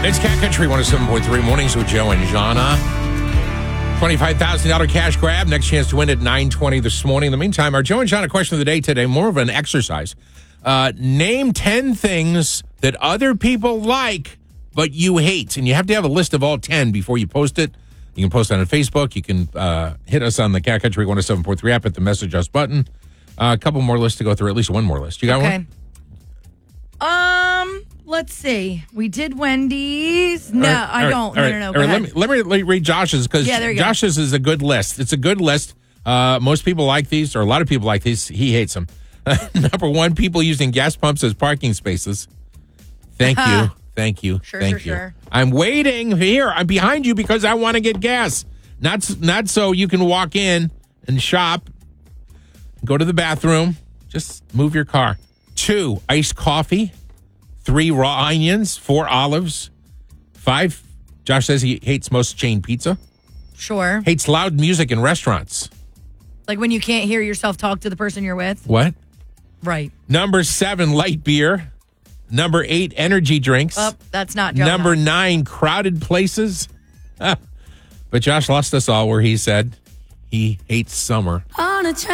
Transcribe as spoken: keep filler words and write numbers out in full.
It's Cat Country one oh seven point three Mornings with Joe and Jana. twenty-five thousand dollars cash grab. Next chance to win at nine twenty this morning. In the meantime, our Joe and Jana question of the day today, more of an exercise. Uh, name ten things that other people like, but you hate. And you have to have a list of all ten before you post it. You can post it on Facebook. You can uh, hit us on the Cat Country one oh seven point three app at the Message Us button. Uh, a couple more lists to go through, at least one more list. You got okay. one? Um, let's see. We did Wendy's. No, right, I right, don't. Right, no, no, no. Right, Go let, ahead. me, let, me, let me read Josh's, because yeah, Josh's is a good list. It's a good list. Uh, most people like these, or a lot of people like these. He hates them. Number one, people using gas pumps as parking spaces. Thank you. Thank you. Sure, Thank sure, you. sure. I'm waiting here. I'm behind you because I want to get gas. Not, not so you can walk in and shop, go to the bathroom, just move your car. Two, iced coffee. Three, raw onions. Four, olives. Five, Josh says he hates most chain pizza. Sure. Hates loud music in restaurants. Like when you can't hear yourself talk to the person you're with. What? Right. Number seven, light beer. Number eight, energy drinks. Oh, that's not Jonah. Number nine, crowded places. But Josh lost us all where he said he hates summer. On a